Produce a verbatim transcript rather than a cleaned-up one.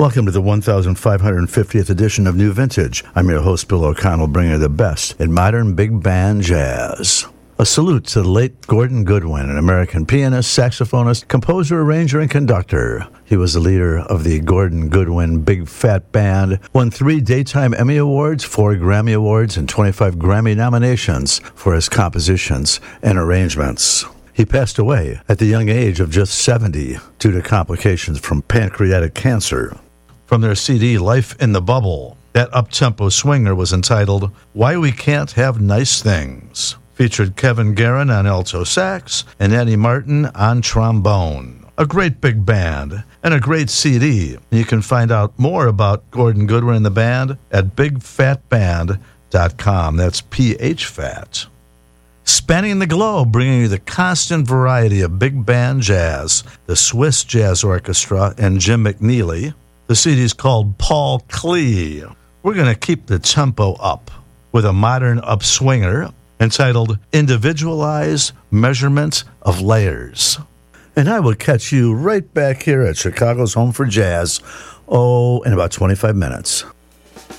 Welcome to the one thousand five hundred fiftieth edition of New Vintage. I'm your host, Bill O'Connell, bringing you the best in modern big band jazz. A salute to the late Gordon Goodwin, an American pianist, saxophonist, composer, arranger, and conductor. He was the leader of the Gordon Goodwin Big Fat Band, won three Daytime Emmy Awards, four Grammy Awards, and twenty-five Grammy nominations for his compositions and arrangements. He passed away at the young age of just seventy due to complications from pancreatic cancer. From their C D, Life in the Bubble, that up-tempo swinger was entitled Why We Can't Have Nice Things. Featured Kevin Guerin on alto sax and Eddie Martin on trombone. A great big band and a great C D. You can find out more about Gordon Goodwin and the band at big fat band dot com. That's P H Fat. Spanning the globe, bringing you the constant variety of big band jazz, the Swiss Jazz Orchestra and Jim McNeely. The C D is called Paul Klee. We're going to keep the tempo up with a modern upswinger entitled Individualized Measurement of Layers. And I will catch you right back here at Chicago's Home for Jazz, oh, in about twenty-five minutes.